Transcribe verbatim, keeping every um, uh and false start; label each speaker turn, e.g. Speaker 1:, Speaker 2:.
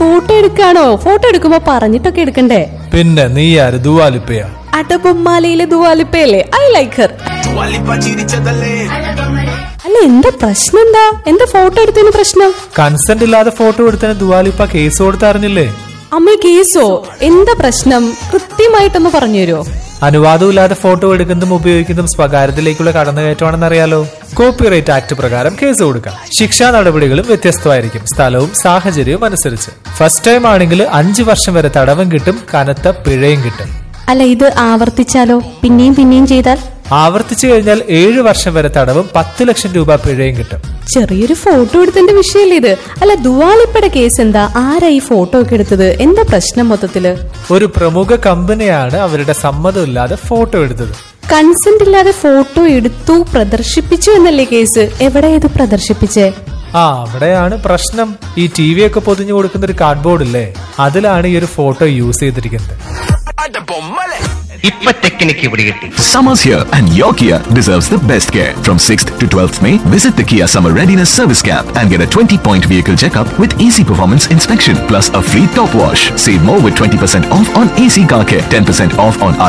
Speaker 1: Photo എടുക്കാണോ? Photo എടുക്കുമ്പോ പറഞ്ഞിട്ടൊക്കെ എടുക്കണ്ടേ?
Speaker 2: പിന്നെ നീ ആര്? ദുവാലിപ്പയാ?
Speaker 1: അടബൊമ്മാലയിലെ ദുവാലിപ്പയല്ലേ? I like her. അല്ല, എന്താ പ്രശ്നം? എന്താ എന്താ ഫോട്ടോ എടുത്തതിന് പ്രശ്നം?
Speaker 2: കൺസെന്റ് ഇല്ലാതെ ഫോട്ടോ എടുത്തതിന് ദുവാലിപ്പ കേസ് കൊടുത്ത് അറിഞ്ഞില്ലേ?
Speaker 1: അമ്മ, കേസോ? എന്താ പ്രശ്നം? കൃത്യമായിട്ടൊന്ന് പറഞ്ഞു തരുമോ?
Speaker 2: അനുവാദമില്ലാതെ ഫോട്ടോ എടുക്കുന്നതും ഉപയോഗിക്കുന്നതും സ്വകാര്യതയിലേക്കുള്ള കടന്നുകയറ്റമാണെന്ന് അറിയാലോ. കോപ്പിറൈറ്റ് ആക്ട് പ്രകാരം കേസ് കൊടുക്കാം. ശിക്ഷാ നടപടികളും വ്യത്യസ്തമായിരിക്കും, സ്ഥലവും സാഹചര്യവും അനുസരിച്ച്. ഫസ്റ്റ് ടൈം ആണെങ്കിൽ അഞ്ചു വർഷം വരെ തടവും കിട്ടും, കനത്ത പിഴയും കിട്ടും.
Speaker 1: അല്ല, ഇത് ആവർത്തിച്ചാലോ? പിന്നെയും പിന്നെയും ചെയ്താൽ?
Speaker 2: ആവർത്തിച്ചു കഴിഞ്ഞാൽ ഏഴു വർഷം വരെ തടവും പത്ത് ലക്ഷം രൂപ പിഴയും കിട്ടും.
Speaker 1: ചെറിയൊരു ഫോട്ടോ എടുത്തതിന്റെ വിഷയല്ലേ ഇത്? അല്ല, ദുവാലിപ്പയുടെ കേസ് എന്താ? ആരാ ഈ ഫോട്ടോ ഒക്കെ എടുത്തത്? എന്താ പ്രശ്നം മൊത്തത്തില്?
Speaker 2: ഒരു പ്രമുഖ കമ്പനിയാണ് അവരുടെ സമ്മതമില്ലാതെ ഫോട്ടോ എടുത്തത്.
Speaker 1: കൺസെന്റ് ഇല്ലാതെ ഫോട്ടോ എടുത്തു, പ്രദർശിപ്പിച്ചു എന്നല്ലേ കേസ്? എവിടെ ഇത് പ്രദർശിപ്പിച്ചേ?
Speaker 2: ആ, അവിടെയാണ് പ്രശ്നം. ഈ ടി വി ഒക്കെ പൊതിഞ്ഞു കൊടുക്കുന്ന ഒരു കാർഡ്ബോർഡ് ഇല്ലേ, അതിലാണ് ഈ ഒരു ഫോട്ടോ യൂസ് ചെയ്തിരിക്കുന്നത്.
Speaker 3: Summer's here and your Kia deserves the best care. From sixth to twelfth May, visit the Kia Summer Readiness Service Camp and get a twenty point vehicle checkup with easy performance inspection plus a free top wash. Save more with twenty percent off on A C car care, ten percent off on